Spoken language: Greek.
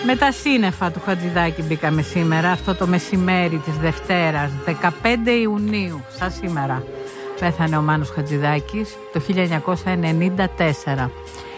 Με τα σύννεφα του Χατζηδάκη μπήκαμε σήμερα, αυτό το μεσημέρι της Δευτέρας, 15 Ιουνίου, σαν σήμερα. Πέθανε ο Μάνος Χατζηδάκης το 1994.